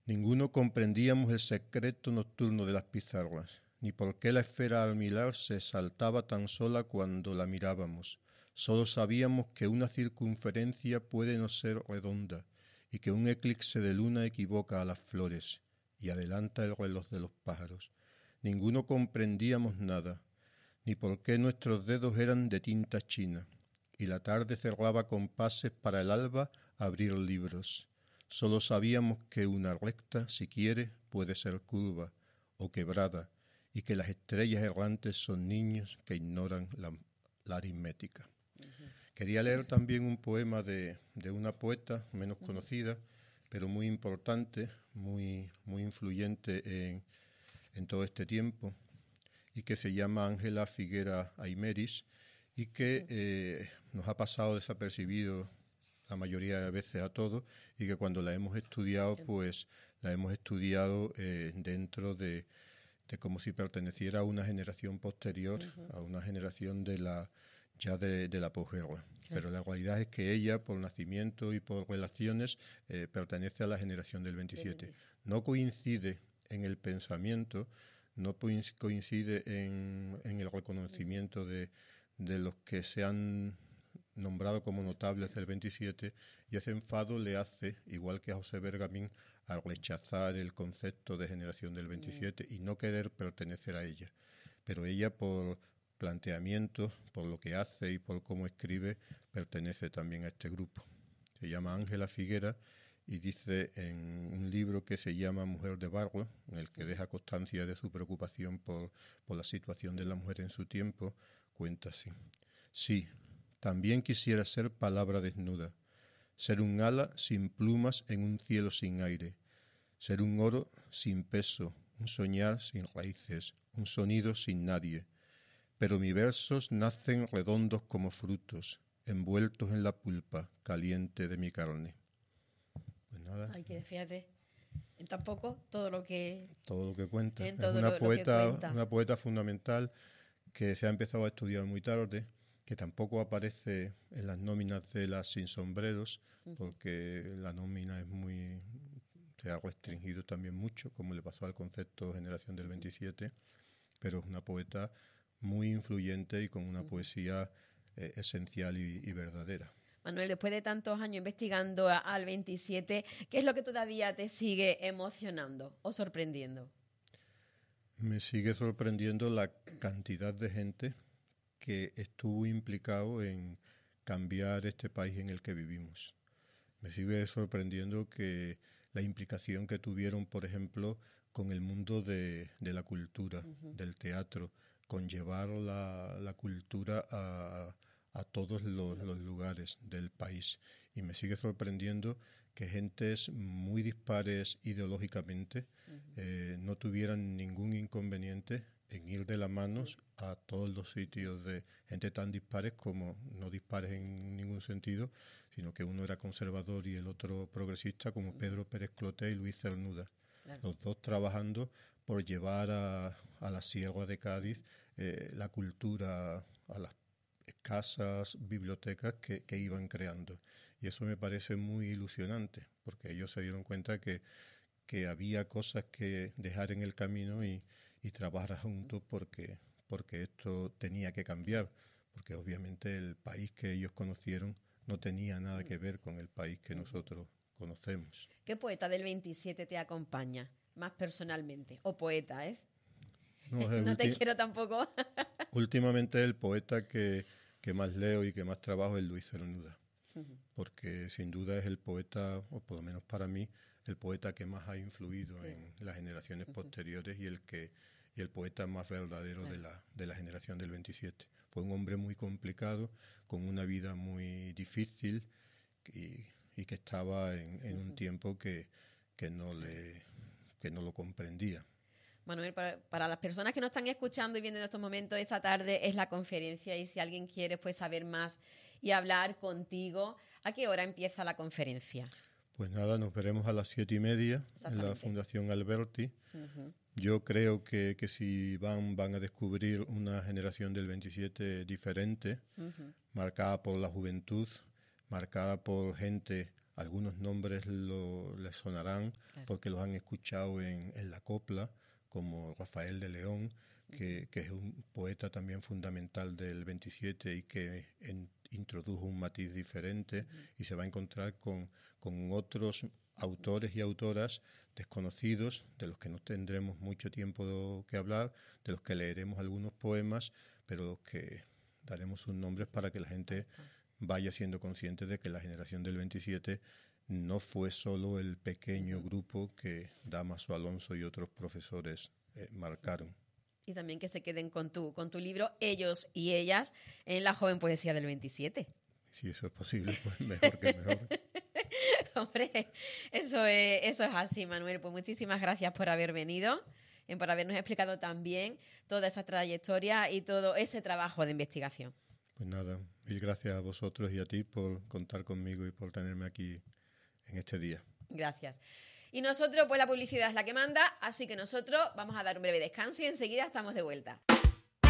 Ninguno comprendíamos el secreto nocturno de las pizarras, ni por qué la esfera almilar se saltaba tan sola cuando la mirábamos. Solo sabíamos que una circunferencia puede no ser redonda y que un eclipse de luna equivoca a las flores y adelanta el reloj de los pájaros. Ninguno comprendíamos nada, ni por qué nuestros dedos eran de tinta china, y la tarde cerraba compases para el alba abrir libros. Solo sabíamos que una recta, si quiere, puede ser curva o quebrada, y que las estrellas errantes son niños que ignoran la aritmética. Quería leer también un poema de una poeta menos conocida, pero muy importante, muy influyente en todo este tiempo, y que se llama Ángela Figuera Aymeris, y que nos ha pasado desapercibido la mayoría de veces a todos, y que cuando la hemos estudiado, pues la hemos estudiado dentro de como si perteneciera a una generación posterior, a una generación de la posguerra. Claro. Pero la realidad es que ella, por nacimiento y por relaciones, pertenece a la generación del 27. No coincide en el pensamiento, no coincide en el reconocimiento de los que se han nombrado como notables del 27, y ese enfado le hace, igual que a José Bergamín, a rechazar el concepto de generación del 27 y no querer pertenecer a ella. Pero ella, por planteamiento, por lo que hace y por cómo escribe, pertenece también a este grupo. Se llama Ángela Figuera y dice en un libro que se llama Mujer de Barro, en el que deja constancia de su preocupación por la situación de la mujer en su tiempo, cuenta así: sí, también quisiera ser palabra desnuda, ser un ala sin plumas en un cielo sin aire, ser un oro sin peso, un soñar sin raíces, un sonido sin nadie. Pero mis versos nacen redondos como frutos, envueltos en la pulpa caliente de mi carne. Pues nada. Ay, que fíjate, tampoco todo lo que cuenta. Es una poeta fundamental que se ha empezado a estudiar muy tarde, que tampoco aparece en las nóminas de las sin sombreros, porque la nómina se ha restringido también mucho, como le pasó al concepto Generación del 27, pero es una poeta muy influyente y con una poesía esencial y verdadera. Manuel, después de tantos años investigando al 27, ¿qué es lo que todavía te sigue emocionando o sorprendiendo? Me sigue sorprendiendo la cantidad de gente que estuvo implicado en cambiar este país en el que vivimos. Me sigue sorprendiendo que la implicación que tuvieron, por ejemplo, con el mundo de la cultura, del teatro, con llevar la cultura a todos los lugares del país. Y me sigue sorprendiendo que gentes muy dispares ideológicamente no tuvieran ningún inconveniente en ir de la mano a todos los sitios de gente tan dispares como no dispares en ningún sentido, sino que uno era conservador y el otro progresista, como Pedro Pérez Clotet y Luis Cernuda. Claro. Los dos trabajando por llevar a la Sierra de Cádiz la cultura a las escasas bibliotecas que iban creando. Y eso me parece muy ilusionante, porque ellos se dieron cuenta que había cosas que dejar en el camino y trabajar juntos porque esto tenía que cambiar, porque obviamente el país que ellos conocieron no tenía nada que ver con el país que nosotros conocemos. ¿Qué poeta del 27 te acompaña más personalmente? ¿O poeta es? No te quiero tampoco. Últimamente el poeta que más leo y que más trabajo es Luis Cernuda, porque sin duda es el poeta, o por lo menos para mí, el poeta que más ha influido en las generaciones posteriores y el poeta más verdadero de la generación del 27. Fue un hombre muy complicado, con una vida muy difícil y que estaba en un tiempo que no lo comprendía. Manuel, para las personas que nos están escuchando y viendo en estos momentos, esta tarde es la conferencia y si alguien quiere pues saber más y hablar contigo, ¿a qué hora empieza la conferencia? Pues nada, nos veremos a las 7:30 en la Fundación Alberti. Yo creo que si van a descubrir una generación del 27 diferente, marcada por la juventud, marcada por gente algunos nombres les sonarán porque los han escuchado en la copla, como Rafael de León, que es un poeta también fundamental del 27 y que introdujo un matiz diferente, y se va a encontrar con otros autores y autoras desconocidos, de los que no tendremos mucho tiempo que hablar, de los que leeremos algunos poemas, pero los que daremos sus nombres para que la gente vaya siendo consciente de que la generación del 27 no fue solo el pequeño grupo que Dámaso Alonso y otros profesores marcaron. Y también que se queden con tu libro, Ellos y Ellas, en la joven poesía del 27. Si eso es posible, pues mejor que mejor. Hombre, eso es así, Manuel. Pues muchísimas gracias por haber venido, por habernos explicado también toda esa trayectoria y todo ese trabajo de investigación. Pues nada, mil gracias a vosotros y a ti por contar conmigo y por tenerme aquí en este día. Gracias. Y nosotros, pues la publicidad es la que manda, así que nosotros vamos a dar un breve descanso y enseguida estamos de vuelta.